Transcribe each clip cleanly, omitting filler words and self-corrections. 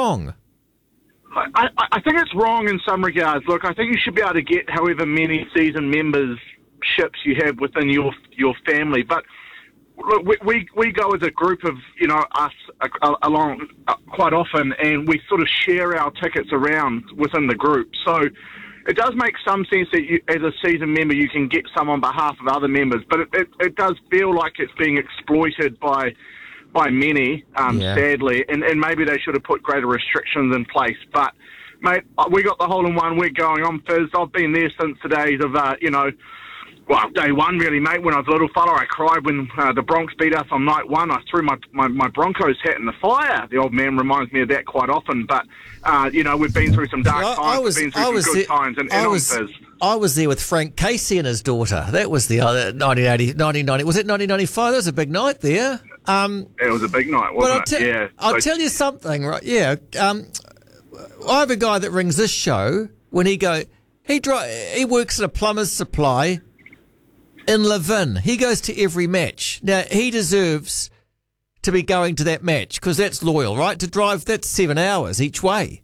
wrong? I think it's wrong in some regards. Look, I think you should be able to get however many season memberships you have within your family. But look, we go as a group of, us along quite often, and we sort of share our tickets around within the group. So it does make some sense that you, as a season member, you can get some on behalf of other members. But it does feel like it's being exploited by many, sadly, and maybe they should have put greater restrictions in place. But, mate, we got the hole-in-one. We're going on Fizz. I've been there since the days of, day one, really, mate. When I was a little fella, I cried when the Bronx beat us on night one. I threw my Broncos hat in the fire. The old man reminds me of that quite often. But, we've been through some dark times. We've been through some good times. And on Fizz. I was there with Frank Casey and his daughter. That was the other 1990. Was it 1995? That was a big night there. It was a big night, wasn't it? Yeah. I'll tell you something, right? Yeah. I have a guy that rings this show when he works at a plumber's supply in Levin. He goes to every match. Now, he deserves to be going to that match because that's loyal, right? To drive, that's 7 hours each way.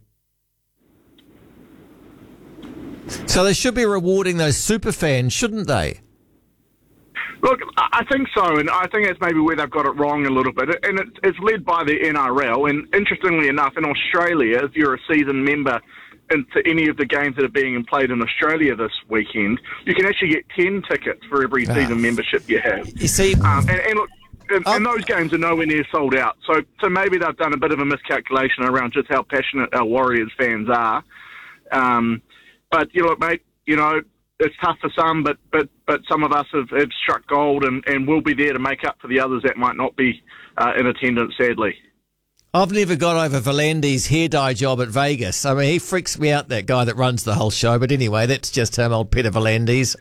So they should be rewarding those super fans, shouldn't they? Look, I think so, and I think that's maybe where they've got it wrong a little bit. And it's led by the NRL, and interestingly enough, in Australia, if you're a season member into any of the games that are being played in Australia this weekend, you can actually get 10 tickets for every season membership you have. You see... and look, and those games are nowhere near sold out. So maybe they've done a bit of a miscalculation around just how passionate our Warriors fans are. But, mate, it's tough for some, but some of us have struck gold and will be there to make up for the others that might not be in attendance, sadly. I've never got over Volandi's hair dye job at Vegas. I mean, he freaks me out, that guy that runs the whole show. But anyway, that's just him, old Peter Volandis.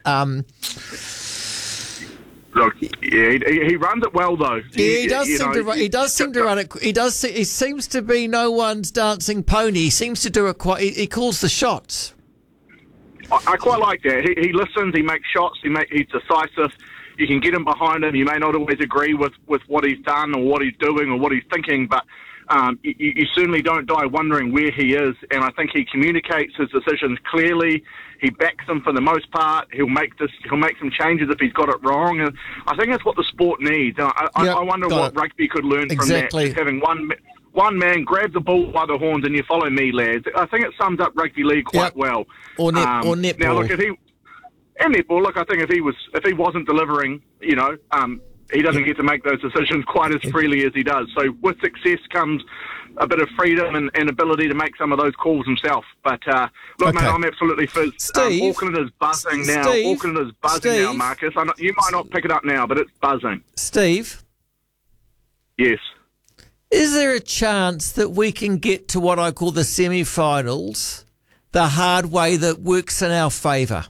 Look, yeah, he runs it well, though. Yeah, he does seem to run it. He seems to be no one's dancing pony. He seems to do it quite. He calls the shots. I quite like that. He listens, he makes shots, he's decisive. You can get him behind him. You may not always agree with what he's done or what he's doing or what he's thinking, but you certainly don't die wondering where he is. And I think he communicates his decisions clearly. He backs them for the most part. He'll make some changes if he's got it wrong. And I think that's what the sport needs. And I wonder what rugby could learn from that. Just having one man grab the bull by the horns and you follow me, lads. I think it sums up rugby league quite well. Or netball. Now, look, netball. Look, I think if he wasn't delivering, he doesn't get to make those decisions quite as freely as he does. So with success comes a bit of freedom and ability to make some of those calls himself. But look, mate, I'm absolutely fizzed. Auckland is buzzing now. Auckland is buzzing now, Marcus. You might not pick it up now, but it's buzzing. Steve? Yes? Is there a chance that we can get to what I call the semi-finals the hard way that works in our favour?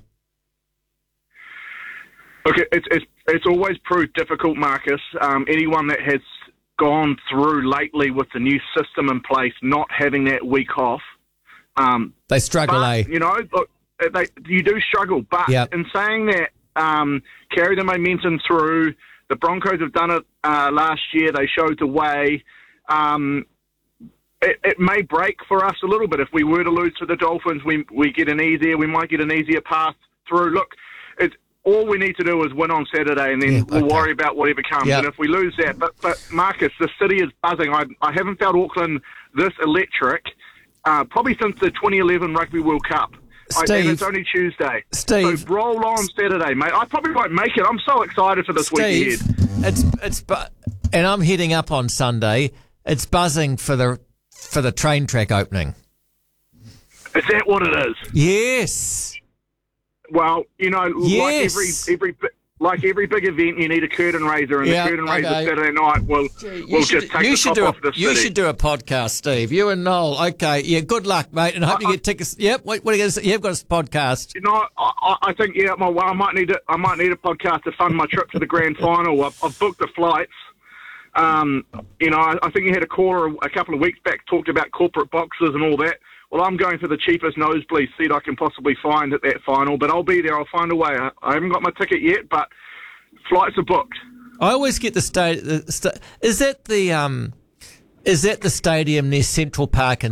Look, it's always proved difficult, Marcus. Anyone that has gone through lately with the new system in place, not having that week off, they struggle. Look, you do struggle. But in saying that, carry the momentum through. The Broncos have done it last year. They showed the way. It may break for us a little bit if we were to lose to the Dolphins. We might get an easier path through. Look, all we need to do is win on Saturday, and then we'll worry about whatever comes. And if we lose that, but Marcus, the city is buzzing. I haven't felt Auckland this electric probably since the 2011 Rugby World Cup. And it's only Tuesday. Steve, so roll on Saturday, mate. I probably won't make it. I'm so excited for this week ahead. And I'm heading up on Sunday. It's buzzing for the train track opening. Is that what it is? Yes. Well, like every big event, you need a curtain raiser, and the curtain raiser Saturday night will just take the top off the city. You should do a podcast, Steve. You and Noel. Okay, yeah. Good luck, mate, and hope you get tickets. Yep. What are you going to say? You've got a podcast. I think I might need a podcast to fund my trip to the grand final. I've booked the flights. I think you had a caller a couple of weeks back talked about corporate boxes and all that. Well, I'm going for the cheapest nosebleed seat I can possibly find at that final, but I'll be there. I'll find a way. I haven't got my ticket yet, but flights are booked. I always get is that the stadium near Central Park in